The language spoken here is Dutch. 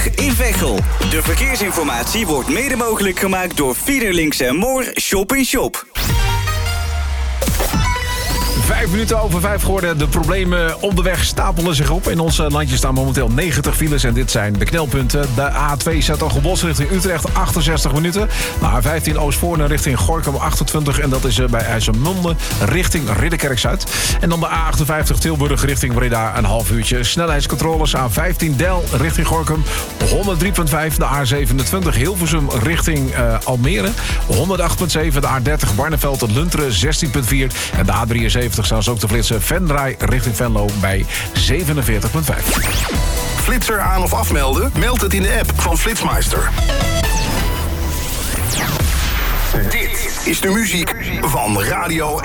in Veghel. De verkeersinformatie wordt mede mogelijk gemaakt door Fiederlinks en Moor Shop in Shop. 5:05 geworden. De problemen op de weg stapelen zich op. In ons landje staan momenteel 90 files en dit zijn de knelpunten. De A2 Zetogenbosch richting Utrecht 68 minuten. De A15 Oostvoorne richting Gorinchem 28 en dat is bij IJsselmonde richting Ridderkerk-Zuid. En dan de A58 Tilburg richting Breda een half uurtje. Snelheidscontroles A15 Del richting Gorinchem 103.5. De A27 Hilversum richting Almere 108.7. De A30 Barneveld Lunteren 16.4. En de A73 staan ze ook te flitsen. Venray richting Venlo bij 47.5. Flitser aan of afmelden? Meld het in de app van Flitsmeister. Dit is de muziek van Radio